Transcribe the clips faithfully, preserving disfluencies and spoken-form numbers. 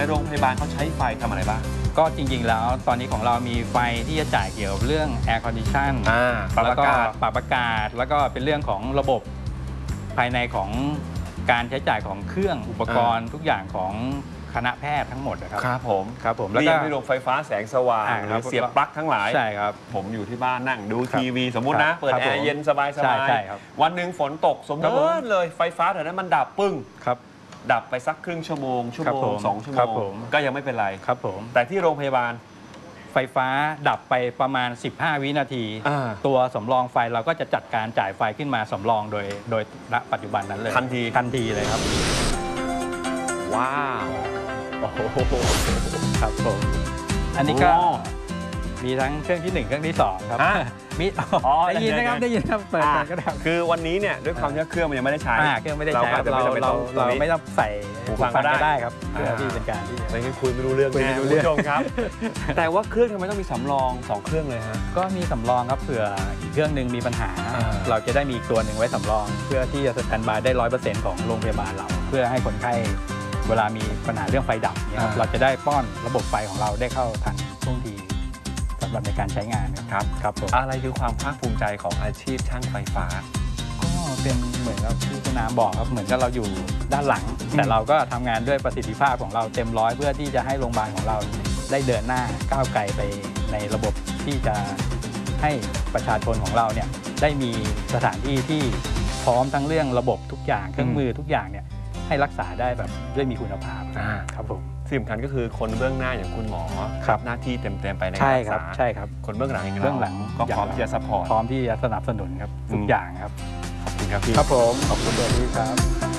ในโรงพยาบาลเขาใช้ไฟทำอะไรบ้างก็จริงๆแล้วตอนนี้ของเรามีไฟที่จะจ่ายเกี่ยวกับเรื่อง Air Condition แล้วก็ปรับอากาศแล้วก็เป็นเรื่องของระบบภายในของการใช้จ่ายของเครื่องอุปกรณ์ทุกอย่างของคณะแพทย์ทั้งหมดนะครับครับผมครับผมแล้วก็ไม่รวมไฟฟ้าแสงสว่างหรือเสียบปลั๊กทั้งหลายใช่ครับผมอยู่ที่บ้านนั่งดูทีวีสมมุตินะเปิดแอร์เย็นสบายๆวันหนึ่งฝนตกสมมติเลยไฟฟ้าแถวนั้นมันดับปึ้งครับดับไปสักครึ่งชั่วโมงชั่วโมงสองชั่วโมงก็ยังไม่เป็นไรครับผมแต่ที่โรงพยาบาลไฟฟ้าดับไปประมาณสิบห้าวินาทีตัวสำรองไฟเราก็จะจัดการจ่ายไฟขึ้นมาสำรองโดยโดยณปัจจุบันนั้นเลยทันทีทันทีเลยครับว้าวโอ้โหครับผมอันนี้ก็มีทั้งเครื่องที่หนึ่งเครื่องที่สองครับมีได้ยินนะครับได้ยินครับเปิดก็ได้คือวันนี้เนี่ยด้วยความที่เครื่องมันยังไม่ได้ใช้เครื่องไม่ได้ใช้เราเราไม่ต้องใส่หูฟังก็ได้ครับเพื่อที่เป็นการที่ไม่ให้คุยไม่รู้เรื่องแน่คุณผู้ชมครับแต่ว่าเครื่องทำไมต้องมีสำรองสองเครื่องเลยฮะก็มีสำรองครับเผื่ออีกเครื่องหนึ่งมีปัญหาเราจะได้มีตัวหนึ่งไว้สำรองเพื่อที่จะสแตนบายได้ร้อยเปอร์เซ็นต์ของโรงพยาบาลเราเพื่อให้คนไข้เวลามีปัญหาเรื่องไฟดับเนี่ยเราจะได้ป้อนระบบไฟของเราได้เข้าทันท่วงทีสำหรับในการใช้งานครับครับผมอะไรคือความภาคภูมิใจของอาชีพช่างไฟฟ้าก็เป็นเหมือนกับที่คุณน้ำบอกครับเหมือนกับเราอยู่ด้านหลังแต่เราก็ทำงานด้วยประสิทธิภาพของเราเต็มร้อยเพื่อที่จะให้โรงพยาบาลของเราได้เดินหน้าก้าวไกลไปในระบบที่จะให้ประชาชนของเราเนี่ยได้มีสถานที่ที่พร้อมทั้งเรื่องระบบทุกอย่างเครื่องมือทุกอย่างเนี่ยให้รักษาได้แบบด้วยมีคุณภาพครับผมสิ่งสำคัญก็คือคนเบื้องหน้าอย่างคุณหมอหน้าที่เต็มๆไปในการรักษาใช่ครับคนเบื้องหลังอย่างเราเบื้องหลังก็พร้อมที่จะซัพพอร์ตพร้อมที่จะสนับสนุนครับทุกอย่างครับขอบคุณครับพี่ครับผมขอบคุณตัวพี่ครับ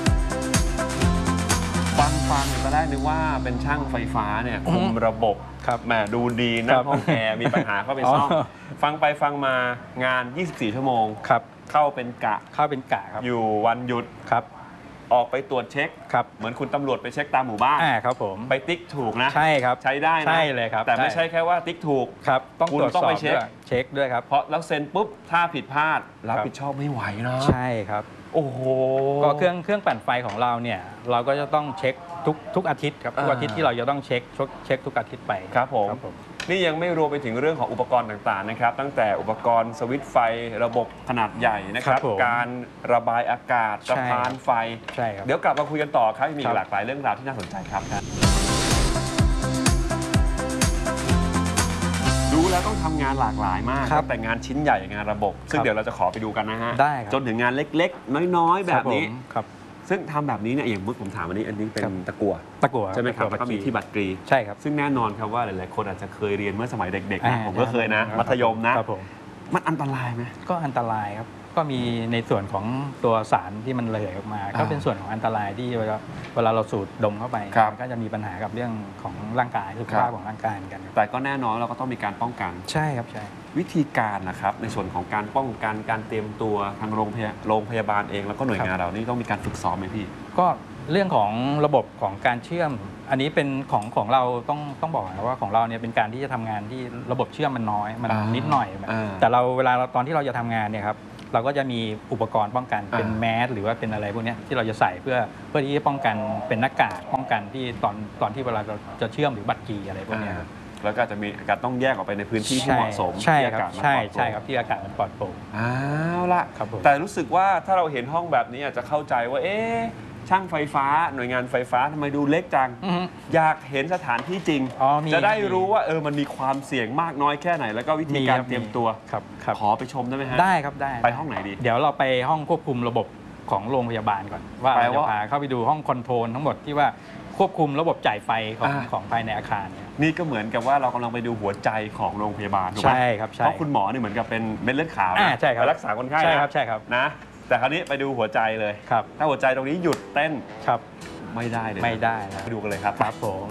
ฟังฟังตอนแรกนึกว่าเป็นช่างไฟฟ้าเนี่ยคุมระบบครับแหมดูดีนะห้องแอร์มีปัญหาเข้าไปซ่อมฟังไปฟังมางานยี่สิบสี่ชั่วโมงครับเข้าเป็นกะเข้าเป็นกะครับอยู่วันหยุดครับออกไปตรวจเช็คครับเหมือนคุณตำรวจไปเช็คตามหมู่บ้านครับผมไปติ๊กถูกนะใช่ครับใช้ได้นะใช่เลยครับแต่ไม่ใช่แค่ว่าติ๊กถูกครับต้องตรวจสอบไปเช็คเช็คด้วยครับเพราะแล้วเซ็นปุ๊บถ้าผิดพลาดรับผิดชอบไม่ไหวนะใช่ครับโอ้โหก็เครื่องเครื่องปั่นไฟของเราเนี่ยเราก็จะต้องเช็คทุกทุกอาทิตย์ครับทุกอาทิตย์ที่เราจะต้องเช็คเช็คทุกอาทิตย์ไปครับผมนี่ยังไม่รวมไปถึงเรื่องของอุปกรณ์ต่างๆนะครับตั้งแต่อุปกรณ์สวิตช์ไฟระบบขนาดใหญ่นะครับการระบายอากาศสะพานไฟใช่ครับเดี๋ยวกลับมาคุยกันต่อครับมีหลากหลายเรื่องราวที่น่าสนใจครับดูแล้วต้องทำงานหลากหลายมากครับแต่งานชิ้นใหญ่งานระบบซึ่งเดี๋ยวเราจะขอไปดูกันนะฮะจนถึงงานเล็กๆน้อยๆแบบนี้ซึ่งทำแบบนี้เนี่ยอย่างเมื่อผมถามอันนี้อันนี้เป็นตะกั่วตะกั่วใช่ไหมครับแล้วก็มีที่บัตรตรีใช่ครับซึ่งแน่นอนครับว่าหลายๆคนอาจจะเคยเรียนเมื่อสมัยเด็กๆนะผมก็เคยนะมัธยมนะมันอันตรายไหมก็อันตรายครับก็มีในส่วนของตัวสารที่มันระเหยออกมาก็เป็นส่วนของอันตรายที่เวลาเวลาเราสูดดมเข้าไปก็จะมีปัญหากับเรื่องของร่างกายสุขภาพของร่างกายกันแต่ก็แน่นอนเราก็ต้องมีการป้องกันใช่ครับใช่วิธีการนะครับในส่วนของการป้องกันการเตรียมตัวทางโรงพยาโรงพยาบาลเองแล้วก็หน่วยงานเรานี่ต้องมีการฝึกซ้อมไหมพี่ก็เรื่องของระบบของการเชื่อมอันนี้เป็นของของเราต้องต้องบอกนะว่าของเราเนี่ยเป็นการที่จะทำงานที่ระบบเชื่อมมันน้อยมันนิดหน่อยแต่เราเวลาตอนที่เราจะทำงานเนี่ยครับเราก็จะมีอุปกรณ์ป้องกันเป็นแมสหรือว่าเป็นอะไรพวกนี้ที่เราจะใส่เพื่อเพื่อที่จะป้องกันเป็นหน้ากากป้องกันที่ตอนตอนที่เวลาเราจะเชื่อมหรือบัตรกีอะไรพวกนี้แล้วก็จะมีการต้องแยกออกไปในพื้นที่ที่เหมาะสมที่อากาศมันปลอดโปร่งใช่ครับที่อากาศมันปลอดโปร่งอ้าวละแต่รู้สึกว่าถ้าเราเห็นห้องแบบนี้อาจจะเข้าใจว่าเอ๊ะช่างไฟฟ้าหน่วยงานไฟฟ้าทำไมดูเล็กจังอยากเห็นสถานที่จริงจะได้รู้ว่าเออมันมีความเสี่ยงมากน้อยแค่ไหนแล้วก็วิธีการเตรียมตัวขอไปชมได้ไหมฮะได้ครับได้ไปห้องไหนดีเดี๋ยวเราไปห้องควบคุมระบบของโรงพยาบาลก่อนว่าเราจะพาเข้าไปดูห้องคอนโทรลทั้งหมดที่ว่าควบคุมระบบจ่ายไฟของของภายในอาคารนี่ก็เหมือนกับว่าเรากำลังไปดูหัวใจของโรงพยาบาลถูกไหมใช่ครับเพราะคุณหมอนี่เหมือนกับเป็นเม็ดเลือดขาวนะไปรักษาคนไข้ใช่ครับใช่ครับนะแต่คราวนี้ไปดูหัวใจเลยครับถ้าหัวใจตรงนี้หยุดเต้นครับไม่ได้เลยไม่ได้ไปดูกันเลยครับครับผม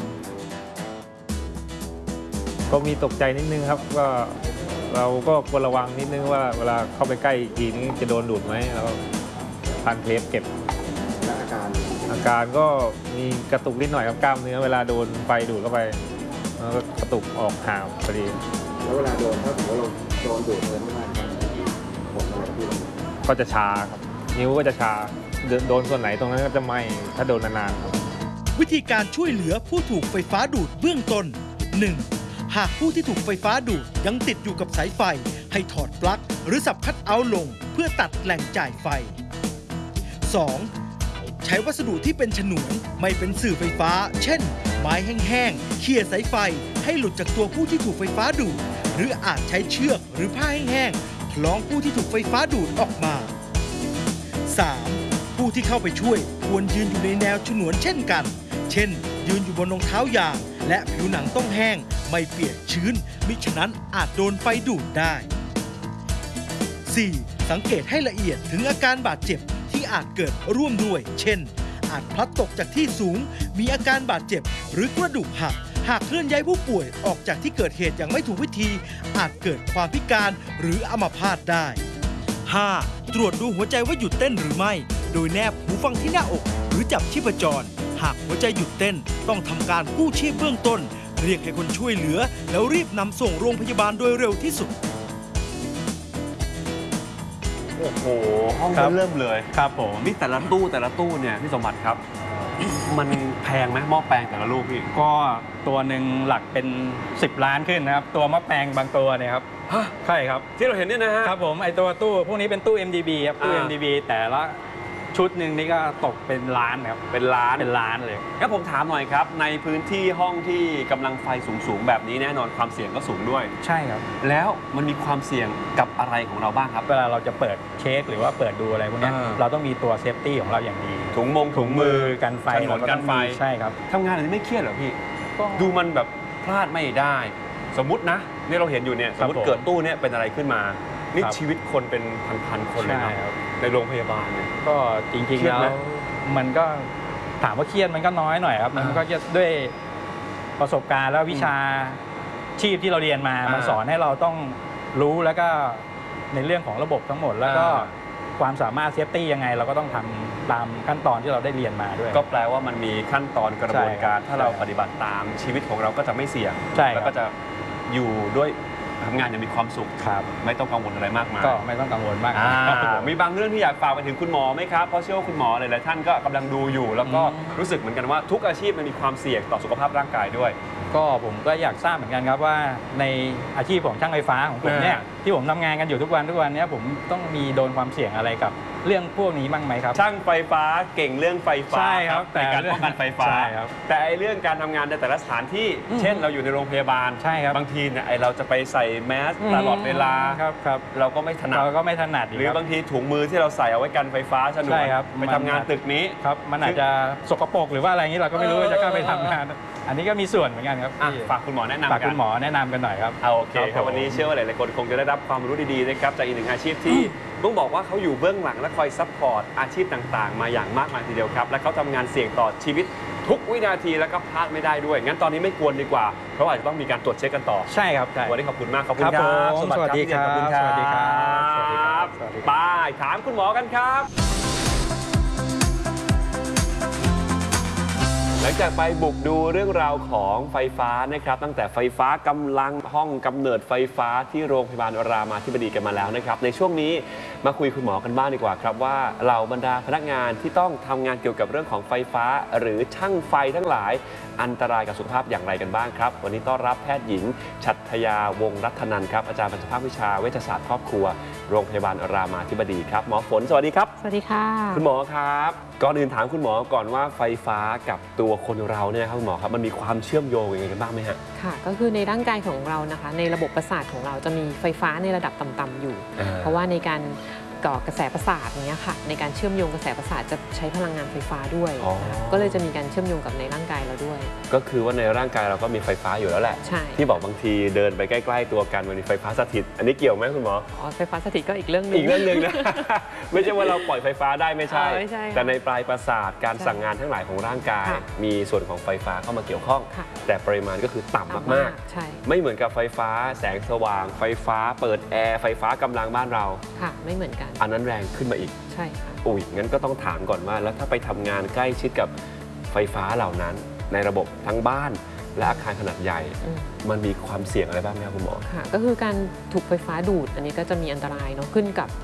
ก็มีตกใจนิดนึงครับก็เราก็ควรระวังนิดนึงว่าเวลาเข้าไปใกล้ทีนี้จะโดนดูดไหมแล้วพันเทปเก็บอาการอาการก็มีกระตุกนิดหน่อยครับกล้ามเนื้อเวลาโดนไฟดูดเข้าไปแล้วก็กระตุกออกห่างพอดีแล้วเวลาโดนถ้าถือว่าเราโดนดูดเลยมากๆผมอะไรที่ก็จะชาครับนิ้วก็จะชาโดนส่วนไหนตรงนั้นก็จะไหม้ถ้าโดนนานๆครับววิธีการช่วยเหลือผู้ถูกไฟฟ้าดูดเบื้องต้น หนึ่ง. หากผู้ที่ถูกไฟฟ้าดูดยังติดอยู่กับสายไฟให้ถอดปลั๊กหรือสับคัทเอาท์ลงเพื่อตัดแหล่งจ่ายไฟ สอง. ใช้วัสดุที่เป็นฉนวนไม่เป็นสื่อไฟฟ้าเช่นไม้แห้งๆเขี่ยสายไฟให้หลุดจากตัวผู้ที่ถูกไฟฟ้าดูดหรืออาจใช้เชือกหรือผ้าแห้งๆคล้องผู้ที่ถูกไฟฟ้าดูดออกมา สาม. ผู้ที่เข้าไปช่วยควรยืนอยู่ในแนวฉนวนเช่นกันเช่นยืนอยู่บนรองเท้ายางและผิวหนังต้องแห้งไม่เปียกชื้นมิฉะนั้นอาจโดนไฟดูดได้ สี่. สังเกตให้ละเอียดถึงอาการบาดเจ็บที่อาจเกิดร่วมด้วยเช่นอาจพลัดตกจากที่สูงมีอาการบาดเจ็บหรือกระดูกหักหากเคลื่อนย้ายผู้ป่วยออกจากที่เกิดเหตุอย่างไม่ถูกวิธีอาจเกิดความพิการหรืออัมพาตได้ ห้า. ตรวจดูหัวใจว่าหยุดเต้นหรือไม่โดยแนบหูฟังที่หน้าอกหรือจับชีพจรหากหัวใจหยุดเต้นต้องทำการกู้ชีพเบื้องต้นเรียกให้คนช่วยเหลือแล้วรีบนำส่งโรงพยาบาลโดยเร็วที่สุดโอ้โหห้องครับเริ่มเลยครับผมนี่แต่ละตู้แต่ละตู้เนี่ยพี่สมบัติครับ มันแพงไหมหม้อแปลงแต่ละลูกพี่ก็ตัวหนึ่งหลักเป็นสิบล้านขึ้นนะครับตัวมะแปลงบางตัวเนี่ยครับฮะใช่ครับที่เราเห็นเนี่ยนะฮะครับผมไอตัวตู้พวกนี้เป็นตู้ เอ็ม ดี บี ครับตู้อ่าเอ็ม ดี บี แต่ละชุดหนึ่งนี่ก็ตกเป็นล้านครับเป็นล้านเป็นล้านเลยงั้นผมถามหน่อยครับในพื้นที่ห้องที่กำลังไฟสูงๆแบบนี้แน่นอนความเสี่ยงก็สูงด้วยใช่ครับแล้วมันมีความเสี่ยงกับอะไรของเราบ้างครับเวลาเราจะเปิดเช็คหรือว่าเปิดดูอะไรพวกเนี้ยอ่าเราต้องมีตัวเซฟตี้ของเราอย่างดีถุงมงถุงมือกันไฟฉนวนกันไฟเราก็ต้องมีใช่ครับทำงานแบบนี้ไม่เครียดเหรอพี่ก็ดูมันแบบพลาดไม่ได้ สมมตินะนี่เราเห็นอยู่เนี่ยสมมติครับผมเกิดตู้เนี่ยเป็นอะไรขึ้นมานี่ครับชีวิตคนเป็นพันๆคนเลยนะใช่ครับในโรงพยาบาลเนี่ยก็จริงเครีๆยดแล้วไหมมันก็ถามว่าเครียดมันก็น้อยหน่อยครับมันอ่าก็จะด้วยประสบการณ์แล้ววิชาชีพที่เราเรียนมาอ่ามัมันสอนให้เราต้องรู้แล้วก็ในเรื่องของระบบทั้งหมด แล้วก็อ่าความสามารถเซฟตี้ยังไง เราก็ต้องทำตามขั้นตอนที่เราได้เรียนมาด้วยก็แปลว่ามันมีขั้นตอนกระบวนการใช่ครับถ้าเราใช่ครับปฏิบัติตามชีวิตของเราก็จะไม่เสี่ยงใช่ครับแล้วก็จะอยู่ด้วยทำงานอย่างมีความสุขครับไม่ต้องกังวลอะไรมากมายก็ไม่ต้องกังวลมากอ่าครับผมมีบางเรื่องที่อยากฝากไปถึงคุณหมอไหมครับเพราะเชื่อว่าคุณหมอหลายๆท่านก็กำลังดูอยู่ แล้วก็อืมรู้สึกเหมือนกันว่าทุกอาชีพมันมีความเสี่ยงต่อสุขภาพร่างกายด้วยก็ผมก็อยากทราบเหมือนกันครับว่าในอาชีพของช่างไฟฟ้าของผมเนี่ยอ่าที่ผมทำงานกันอยู่ทุกวันทุกวันเนี้ยผมต้องมีโดนความเสี่ยงอะไรกับเรื่องพวกนี้บ้างไหมครับช่างไฟฟ้าเก่งเรื่องไฟฟ้าใช่ครับในการป้องกันไฟฟ้าใช่ครับแต่ไอ้เรื่องการทำงานในแต่ละสถานที่อืมเช่นเราอยู่ในโรงพยาบาลใช่ครับบางทีเนี่ยไอ้เราจะไปใส่แมสตลอดเวลาครับครับเราก็ไม่ถนัดเราก็ไม่ถนัดหรือบางทีถุงมือที่เราใส่เอาไว้กันไฟฟ้าฉนวใช่นครับไปทำงานตึกนี้ครับมันอาจจะสกปรกหรือว่าอะไรอย่างนี้เราก็ไม่รู้เออว่าจะกล้าไปทำงาน อันนี้ก็มีส่วนเหมือนกันครับอ่ะที่ฝากคุณหมอแนะนำฝากกัคุนณหมอแนะนำกันหน่อยครับเอาโอเคครับผมวันนี้เชื่อว่าหลายๆคนคงจะได้รับความรู้ดีๆนะครับจากอีกหนึ่งอาชีพที่ต้องบอกว่าเขาอยู่เบื้องหลังและคอยซัพพอร์ตอาชีพต่างๆ มาอย่างมากมายทีเดียวครับและเขาทำงานเสี่ยงต่อชีวิตทุกวินาทีแล้วก็พลาดไม่ได้ด้วยงั้นตอนนี้ไม่กวนดีกว่าเพราะอาจจะต้องมีการตรวจเช็คกันต่อใช่ครับใช่วันนี้ขอบคุณมากขอบคุณครับครับผมบัติสวัสดีครับขอบคุณครับสวัสดีครับสวัสดีครับสวัสดีครับไปถามคุณหมอกันครับ หลังจากไปบุกดูเรื่องราวของไฟฟ้านะครับตั้งแต่ไฟฟ้ากำลังห้องกำเนิดไฟฟ้าที่โรงพยาบาลรามาธิบดีกันมาแล้วนะครับในช่วงนี้มาคุยคุณหมอกันบ้างดีกว่าครับว่าเหล่าบรรดาพนักงานที่ต้องทำงานเกี่ยวกับเรื่องของไฟฟ้า หรือช่างไฟทั้งหลายอันตรายกับสุขภาพอย่างไรกันบ้างครับวันนี้ต้อนรับแพทย์หญิงฉัตรยาวงศ์รัตนันท์ครับอาจารย์ประจำภาควิชาเวชศาสตร์ครอบครัวโรงพยาบาลรามาธิบดีครับหมอฝนสวัสดีครับสวัสดีค่ะคุณหมอครับก่อนอื่นถามคุณหมอก่อนว่าไฟฟ้ากับตัวคนเราเนี่ยครับคุณหมอครับมันมีความเชื่อมโยงยังไงกันบ้างไหมฮะค่ะก็คือในร่างกายของเรานะคะในระบบประสาทของเราจะมีไฟฟ้าในระดับต่ำๆอยู่อ่าเพราะว่าในการก่อกระแสประสาทอย่างเงี้ยค่ะในการเชื่อมโยงกระแสประสาทจะใช้พลังงานไฟฟ้าด้วยอ๋อนะคะก็เลยจะมีการเชื่อมโยงกับในร่างกายเราด้วยก็คือว่าในร่างกายเราก็มีไฟฟ้าอยู่แล้วแหละใช่ที่บอกบางทีเดินไปใกล้ๆตัวกันมันมีไฟฟ้าสถิต อันนี้เกี่ยวไหมคุณหมออ๋อไฟฟ้าสถิตก็อีกเรื่องหนึงอีกเรื่องหนึ่งนะ ไม่ใช่ว่าเราปล่อยไฟฟ้าได้ไม่ใช่อ่าไม่ใช่ค่ะแต่ในปลายประสาทการใช่สั่งงานทั้งหลายของร่างกายค่ะมีส่วนของไฟฟ้าเข้ามาเกี่ยวข้องค่ะแต่ปริมาณก็คือต่ำต่ำมากใช่ๆ ไม่เหมือนกับไฟฟ้าแสงสว่าง ไฟฟ้าเปิดแอร์ไฟฟ้ากำลังบ้านเราค่ะไม่เหมือนกันอันนั้นแรงขึ้นมาอีกใช่ค่ะอุ้ยงั้นก็ต้องถามก่อนว่า แล้วถ้าไปทำงานใกล้ชิดกับไฟฟ้าเหล่านั้น ในระบบทั้งบ้านและอาคารขนาดใหญ่อืมมันมีความเสี่ยงอะไรบ้างไหมครับคุณหมอค่ะก็คือการถูกไฟฟ้าดูด อันนี้ก็จะมีอันตรายเนาะขึ้นกับ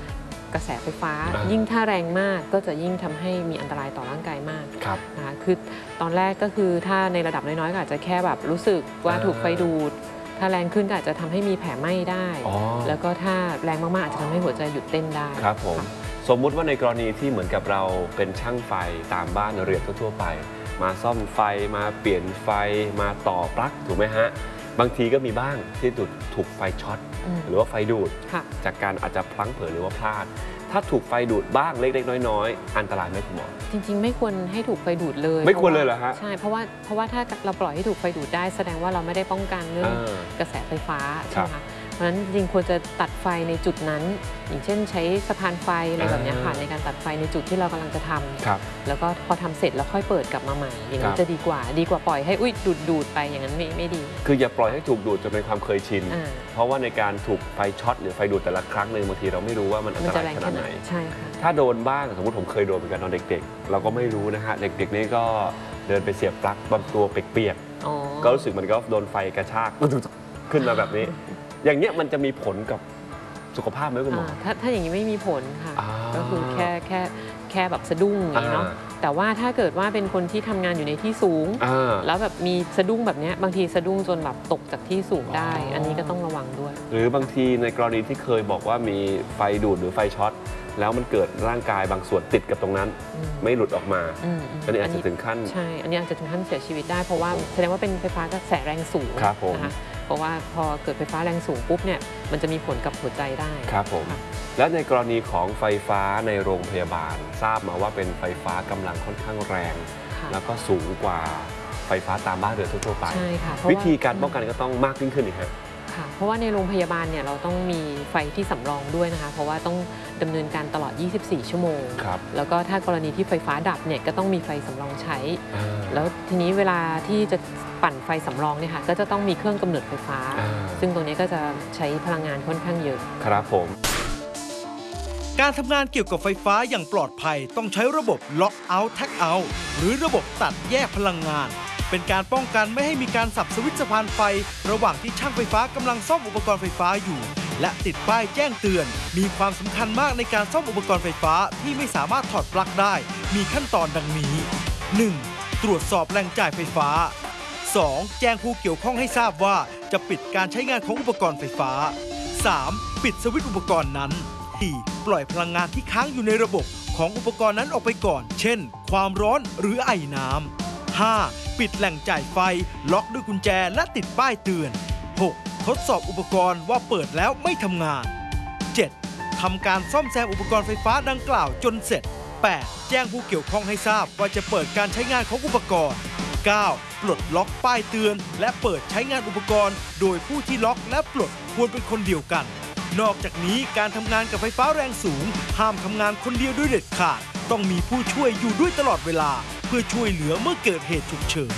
กระแสไฟฟ้า ยิ่งถ้าแรงมากก็จะยิ่งทำให้มีอันตรายต่อร่างกายมากนะคะคือตอนแรกก็คือถ้าในระดับน้อยๆก็อาจจะแค่แบบรู้สึกว่าถูกไฟดูดถ้าแรงขึ้นก็อาจจะทำให้มีแผลไหม้ได้แล้วก็ถ้าแรงมากๆอาจจะทำให้หัวใจหยุดเต้นได้ครับผมสมมุติว่าในกรณีที่เหมือนกับเราเป็นช่างไฟตามบ้านเรือนทั่วไปมาซ่อมไฟมาเปลี่ยนไฟมาต่อปลั๊กถูกไหมฮะบางทีก็มีบ้างที่ถูกไฟช็อตหรือว่าไฟดูดจากการอาจจะพลั้งเผลอหรือว่าพลาดถ้าถูกไฟดูดบ้างเล็กๆน้อยๆอันตรายไหมคุณหมอจริงๆไม่ควรให้ถูกไฟดูดเลยไม่ควรเลยเหรอฮะใช่เพราะว่าเพราะว่าถ้าเราปล่อยให้ถูกไฟดูดได้แสดงว่าเราไม่ได้ป้องกันเรื่องกระแสไฟฟ้าใช่ไหมคะเพราะฉะนั้นจริงๆควรจะตัดไฟในจุดนั้นอย่างเช่นใช้สะพานไฟอะไรแบบนี้ค่ะในการตัดไฟในจุดที่เรากำลังจะทำแล้วก็พอทำเสร็จแล้วค่อยเปิดกลับมาใหม่อย่างนี้จะดีกว่าดีกว่าปล่อยให้อุ้ยดูดดูดไปอย่างนั้นไม่ไม่ดีคืออย่าปล่อยให้ถูกดูดจนเป็นความเคยชินเพราะว่าในการถูกไฟช็อตหรือไฟดูดแต่ละครั้งหนึ่งบางทีเราไม่รู้ว่ามันอันตรายขนาดไหนใช่ค่ะถ้าโดนบ้างสมมติผมเคยโดนเหมือนกันตอนเด็กๆเราก็ไม่รู้นะฮะเด็กๆนี่ก็เดินไปเสียบปลั๊กบางตัวเปียกๆก็รู้สึกมันก็โดนไฟกระชากขึ้นมาแบบนี้อย่างเงี้ยมันจะมีผลกับสุขภาพไหมคุณหมอถ้าถ้าอย่างนี้ไม่มีผลค่ะก็คือแค่แค่แค่แบบสะดุ้งอย่างนี้เนาะแต่ว่าถ้าเกิดว่าเป็นคนที่ทำงานอยู่ในที่สูงแล้วแบบมีสะดุ้งแบบนี้บางทีสะดุ้งจนแบบตกจากที่สูงได้อันนี้ก็ต้องระวังด้วยหรือบางทีในกรณีที่เคยบอกว่ามีไฟดูดหรือไฟช็อตแล้วมันเกิดร่างกายบางส่วนติดกับตรงนั้นไม่หลุดออกมาอันนี้อาจจะถึงขั้นใช่อันนี้อาจจะถึงขั้นเสียชีวิตได้เพราะว่าแสดงว่าเป็นไฟฟ้ากระแสแรงสูงนะคะเพราะว่าพอเกิดไฟฟ้าแรงสูงปุ๊บเนี่ยมันจะมีผลกับหัวใจได้ครับผมและในกรณีของไฟฟ้าในโรงพยาบาลทราบมาว่าเป็นไฟฟ้ากำลังค่อนข้างแรงแล้วก็สูงกว่าไฟฟ้าตามบ้านเรือนทั่วไปใช่ค่ะวิธีการป้องกันก็ต้องมากยิ่งขึ้นอีกครับค่ะเพราะว่าในโรงพยาบาลเนี่ยเราต้องมีไฟที่สำรองด้วยนะคะเพราะว่าต้องดำเนินการตลอดยี่สิบสี่ชั่วโมงแล้วก็ถ้ากรณีที่ไฟฟ้าดับเนี่ยก็ต้องมีไฟสำรองใช้แล้วทีนี้เวลาที่จะปั่นไฟสำรองเนี่ยค่ะก็จะต้องมีเครื่องกำเนิดไฟฟ้าซึ่งตรงนี้ก็จะใช้พลังงานค่อนข้างเยอะครับผมการทำงานเกี่ยวกับไฟฟ้าอย่างปลอดภัยต้องใช้ระบบ Lock Out Tag Out หรือระบบตัดแยกพลังงานเป็นการป้องกันไม่ให้มีการสับสวิตช์สะพานไฟระหว่างที่ช่างไฟฟ้ากำลังซ่อมอุปกรณ์ไฟฟ้าอยู่และติดป้ายแจ้งเตือนมีความสำคัญมากในการซ่อมอุปกรณ์ไฟฟ้าที่ไม่สามารถถอดปลั๊กได้มีขั้นตอนดังนี้ หนึ่ง ตรวจสอบแหล่งจ่ายไฟฟ้า สอง แจ้งผู้เกี่ยวข้องให้ทราบว่าจะปิดการใช้งานของอุปกรณ์ไฟฟ้า สาม ปิดสวิตช์อุปกรณ์นั้น สี่ ปล่อยพลังงานที่ค้างอยู่ในระบบของอุปกรณ์นั้นออกไปก่อนเช่นความร้อนหรือไอน้ำ ห้า ปิดแหล่งจ่ายไฟล็อกด้วยกุญแจและติดป้ายเตือน หก ทดสอบอุปกรณ์ว่าเปิดแล้วไม่ทำงาน เจ็ด ทำการซ่อมแซมอุปกรณ์ไฟฟ้าดังกล่าวจนเสร็จ แปด แจ้งผู้เกี่ยวข้องให้ทราบว่าจะเปิดการใช้งานของอุปกรณ์ เก้า ปลดล็อกป้ายเตือนและเปิดใช้งานอุปกรณ์โดยผู้ที่ล็อกและปลดควรเป็นคนเดียวกันนอกจากนี้การทำงานกับไฟฟ้าแรงสูงห้ามทำงานคนเดียวด้วยเด็ดขาดต้องมีผู้ช่วยอยู่ด้วยตลอดเวลาเพื่อช่วยเหลือเมื่อเกิดเหตุฉุกเฉิน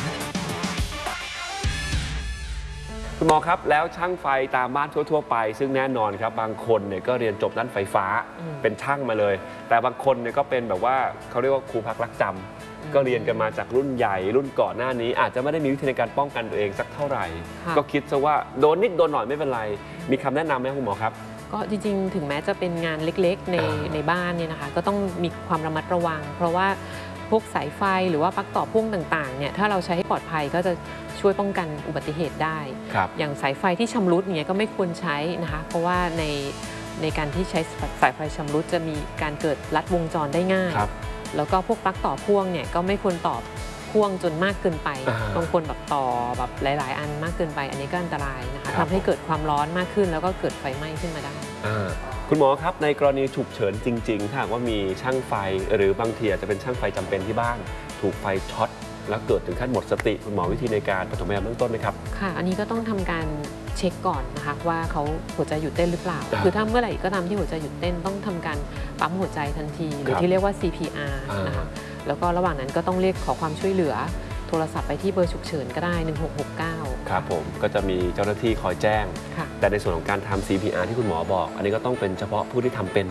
คุณหมอครับแล้วช่างไฟตามบ้านทั่วๆไปซึ่งแน่นอนครับบางคนเนี่ยก็เรียนจบด้านไฟฟ้าเป็นช่างมาเลยแต่บางคนเนี่ยก็เป็นแบบว่าเขาเรียกว่าครูพักรักจำก็เรียนกันมาจากรุ่นใหญ่รุ่นก่อนหน้านี้อาจจะไม่ได้มีวิธีในการป้องกันตัวเองสักเท่าไหร่ก็คิดซะว่าโดนนิดโดนหน่อยไม่เป็นไรมีคำแนะนำไหมคุณหมอครับก็จริงๆถึงแม้จะเป็นงานเล็กๆในในบ้านเนี่ยนะคะก็ต้องมีความระมัดระวังเพราะว่าพวกสายไฟหรือว่าปลั๊กต่อพ่วงต่างๆเนี่ยถ้าเราใช้ให้ปลอดภัยก็จะช่วยป้องกันอุบัติเหตุได้อย่างสายไฟที่ชำรุดเนี่ยก็ไม่ควรใช้นะคะเพราะว่าในในการที่ใช้สายไฟชำรุดจะมีการเกิดลัดวงจรได้ง่ายแล้วก็พวกปลั๊กต่อพ่วงเนี่ยก็ไม่ควรต่อพ่วงจนมากเกินไปบางคนแบบต่อแบบหลายๆอันมากเกินไปอันนี้ก็อันตรายนะคะทำให้เกิดความร้อนมากขึ้นแล้วก็เกิดไฟไหม้ขึ้นมาได้คุณหมอครับในกรณีฉุกเฉินจริงๆถ้าหากว่ามีช่างไฟหรือบางทีอาจจะเป็นช่างไฟจำเป็นที่บ้านถูกไฟช็อตแล้วเกิดถึงขั้นหมดสติคุณหมอวิธีในการปฐมพยาบาลเบื้องต้นไหมครับค่ะอันนี้ก็ต้องทำการเช็คก่อนนะคะว่าเขาหัวใจหยุดเต้นหรือเปล่าคือถ้าเมื่อไหร่ก็ตามที่หัวใจหยุดเต้นต้องทำการปั๊มหัวใจทันทีหรือที่เรียกว่า ซี พี อาร์ นะคะแล้วก็ระหว่างนั้นก็ต้องเรียกขอความช่วยเหลือโทรศัพท์ไปที่เบอร์ฉุกเฉินก็ได้หนึ่งหกหกเก้าครับผมก็จะมีเจ้าหน้าที่คอยแจ้งแต่ในส่วนของการทำ ซี พี อาร์ ที่คุณหมอบอกอันนี้ก็ต้องเป็นเฉพาะผู้ที่ทำเป็นนะ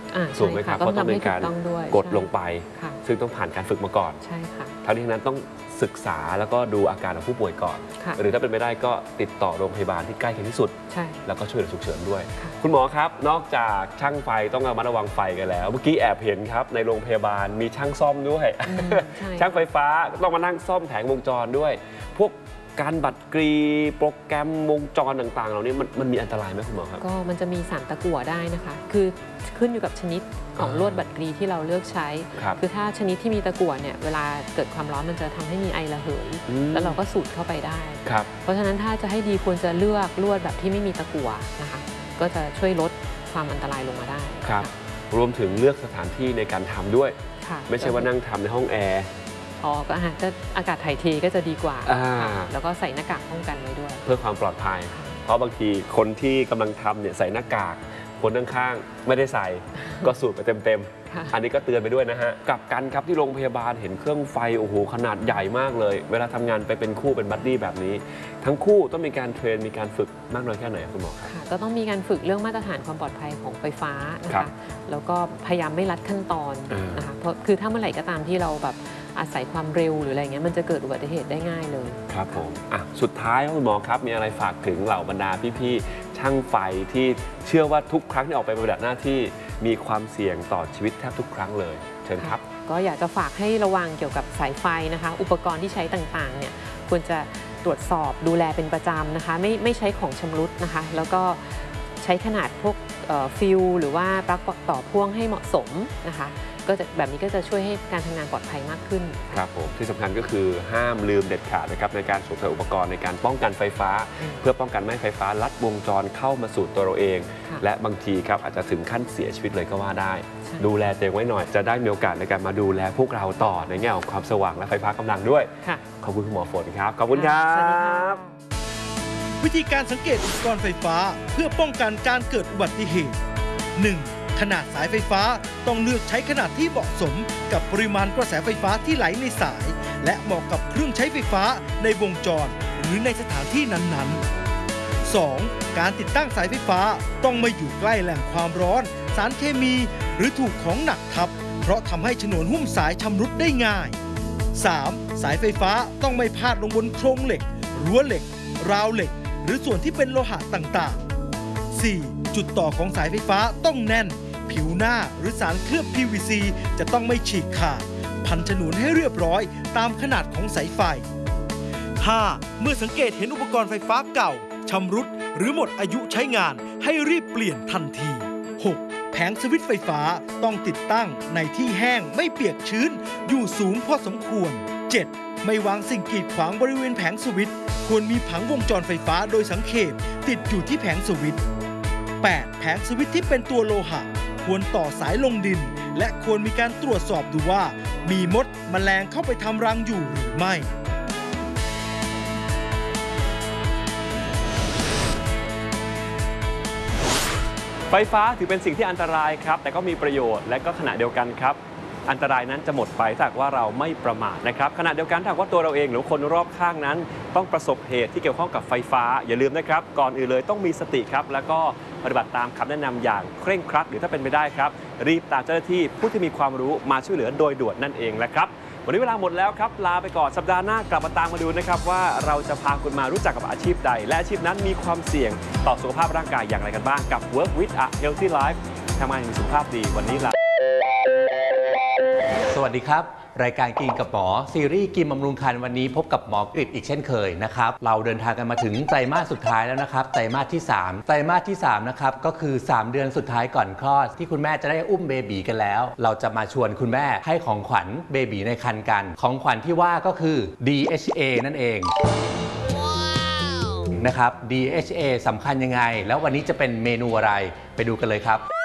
อ่าถูกไหมครับใช่ค่ะเพราะต้องมีการต้องทำให้ถูกต้องด้วยกดใช่ลงไปค่ะซึ่งต้องผ่านการฝึกมาก่อนใช่ค่ะทั้งนี้ทั้งนั้นต้องศึกษาแล้วก็ดูอาการของผู้ป่วยก่อนค่ะหรือถ้าเป็นไม่ได้ก็ติดต่อโรงพยาบาลที่ใกล้เคียงที่สุดใช่แล้วก็ช่วยเหลือฉุกเฉินด้วยค่ะคุณหมอครับนอกจากช่างไฟต้องระมัดระวังไฟกันแล้ว เมื่อกี้แอบเห็นครับในโรงพยาบาลมีช่างซ่อมด้วยอืมใช่ช่างไฟฟ้าต้องมานั่งซ่อมแผงวงจรด้วย พวกการบัตรกรีโปรแกรมวงจรต่างๆเหล่านี้มันมันมีอันตรายไหมคุณหมอครับก็มันจะมีสารตะกั่วได้นะคะ คือขึ้นอยู่กับชนิดของอ่าลวดบัตรกรีที่เราเลือกใช้ครับคือถ้าชนิดที่มีตะกั่วเนี่ยเวลาเกิดความร้อนมันจะทำให้มีไอระเหยอืมแล้วเราก็สูดเข้าไปได้ครับเพราะฉะนั้นถ้าจะให้ดีควรจะเลือกลวดแบบที่ไม่มีตะกั่วนะคะ ก็จะช่วยลดความอันตรายลงมาได้ครับ รวมถึงเลือกสถานที่ในการทำด้วยค่ะไม่ใช่ว่านั่งทำในห้องแอร์อ๋อก็อาจจะอากาศถ่ายเทก็จะดีกว่าอ่าค่ะแล้วก็ใส่หน้ากากป้องกันไว้ด้วยเพื่อความปลอดภัย เพราะบางทีคนที่กำลังทำเนี่ยใส่หน้ากาก คนข้างๆไม่ได้ใส่ ก็สูดไปเต็มค่ะๆ อันนี้ก็เตือนไปด้วยนะฮะกลับกันครับที่โรงพยาบาลเห็นเครื่องไฟโอ้โหขนาดใหญ่มากเลย เวลาทำงานไปเป็นคู่เป็นบัดดี้แบบนี้ ทั้งคู่ต้องมีการเทรนมีการฝึกมากน้อยแค่ไหนคุณหมอครับค่ะก็ต้องมีการฝึกเรื่องมาตรฐานความปลอดภัยของไฟฟ้านะครัคะบแล้วก็พยายามไม่ลัดขั้นตอนอ่านนะคะเพราะคือถ้าเมื่อไหร่ก็ตามที่เราแบบอาศัยความเร็วหรืออะไรเงี้ยมันจะเกิดอุบัติเหตุได้ง่ายเลยครับผมอ่ะสุดท้ายครับคุณหมอครับมีอะไรฝากถึงเหล่าบรรดาพี่ๆช่างไฟที่เชื่อว่าทุกครั้งที่ออกไปปฏิบัติหน้าที่มีความเสี่ยงต่อชีวิตแทบทุกครั้งเลยเชิญครับก็อยากจะฝากให้ระวังเกี่ยวกับสายไฟนะคะ อุปกรณ์ที่ใช้ต่างๆเนี่ยควรจะตรวจสอบดูแลเป็นประจำนะคะไม่ไม่ใช้ของชำรุดนะคะ แล้วก็ใช้ขนาดพวกเอ่อฟิลหรือว่าปลั๊กต่อพ่วงให้เหมาะสมนะคะก็จะแบบนี้ก็จะช่วยให้การทำงานปลอดภัยมากขึ้นครับผมที่สำคัญก็คือห้ามลืมเด็ดขาดนะครับในการสวมใส่อุปกรณ์ในการป้องกันไฟฟ้าอืมเพื่อป้องกันไม่ให้ไฟฟ้าลัดวงจรเข้ามาสู่ตัวเราเองค่ะและบางทีครับอาจจะถึงขั้นเสียชีวิตเลยก็ว่าได้ใช่ดูแลตัวเองไว้หน่อยจะได้มีโอกาสในการมาดูแลพวกเราต่อในแง่ของความสว่างและไฟฟ้ากำลังด้วยค่ะขอบคุณคุณหมอฝนครับขอบคุณครัสวัสดีค่ะบวิธีการสังเกตอุปกรณ์ไฟฟ้าเพื่อป้องกันการเกิดอุบัติเหตุ หนึ่ง. ขนาดสายไฟฟ้าต้องเลือกใช้ขนาดที่เหมาะสมกับปริมาณกระแสไฟฟ้าที่ไหลในสาย และเหมาะกับเครื่องใช้ไฟฟ้าในวงจรหรือในสถานที่นั้นๆ สอง. การติดตั้งสายไฟฟ้าต้องไม่อยู่ใกล้แหล่งความร้อน สารเคมี หรือถูกของหนักทับ เพราะทำให้ฉนวนหุ้มสายชำรุดได้ง่าย สาม. สายไฟฟ้าต้องไม่พาดลงบนโครงเหล็กรั้วเหล็ก ราวเหล็ก หรือส่วนที่เป็นโลหะต่างๆ สี่. จุดต่อของสายไฟฟ้าต้องแน่น ผิวหน้าหรือสารเคลือบ พี วี ซี จะต้องไม่ฉีกขาด พันฉนวนให้เรียบร้อยตามขนาดของสายไฟ ห้า. เมื่อสังเกตเห็นอุปกรณ์ไฟฟ้าเก่าชำรุดหรือหมดอายุใช้งานให้รีบเปลี่ยนทันที หก. แผงสวิตช์ไฟฟ้าต้องติดตั้งในที่แห้งไม่เปียกชื้นอยู่สูงพอสมควร เจ็ด. ไม่วางสิ่งกีดขวางบริเวณแผงสวิตช์ควรมีผังวงจรไฟฟ้าโดยสังเขปติดอยู่ที่แผงสวิตช์ แปด. แผงสวิตช์ที่เป็นตัวโลหะควรต่อสายลงดิน และควรมีการตรวจสอบดูว่ามีมดแมลงเข้าไปทำรังอยู่หรือไม่ไฟฟ้าถือเป็นสิ่งที่อันตรายครับแต่ก็มีประโยชน์และก็ขณะเดียวกันครับอันตรายนั้นจะหมดไปถ้าหากว่าเราไม่ประมาทนะครับขณะเดียวกันถ้าหากว่าตัวเราเองหรือคนรอบข้างนั้นต้องประสบเหตุที่เกี่ยวข้องกับไฟฟ้าอย่าลืมนะครับก่อนอื่นเลยต้องมีสติครับแล้วก็ปฏิบัติตามคำแนะนำอย่างเคร่งครัดหรือถ้าเป็นไปได้ครับรีบตามเจ้าหน้าที่ผู้ที่มีความรู้มาช่วยเหลือโดยด่วนนั่นเองแหละครับวันนี้เวลาหมดแล้วครับลาไปก่อนสัปดาห์หน้ากลับมาตามมาดูนะครับว่าเราจะพาคุณมารู้จักกับอาชีพใดและอาชีพนั้นมีความเสี่ยงต่อสุขภาพร่างกายอย่างไรกันบ้างกับ Work with a Healthy Life ทำงานอย่างมีสุขภาพดีวันนี้ลาสวัสดีครับรายการกินกับหมอซีรีส์กินบำรุงครรภ์วันนี้พบกับหมอกฤษอีกเช่นเคยนะครับเราเดินทางกันมาถึงไตรมาสสุดท้ายแล้วนะครับไตรมาสที่สามไตรมาสที่สามนะครับก็คือสามเดือนสุดท้ายก่อนคลอดที่คุณแม่จะได้อุ้มเบบีกันแล้วเราจะมาชวนคุณแม่ให้ของขวัญเบบีในครรภ์กันของขวัญที่ว่าก็คือ ดี เอช เอ นั่นเองนะครับ ดี เอช เอ สำคัญยังไงแล้ววันนี้จะเป็นเมนูอะไรไปดูกันเลยครับ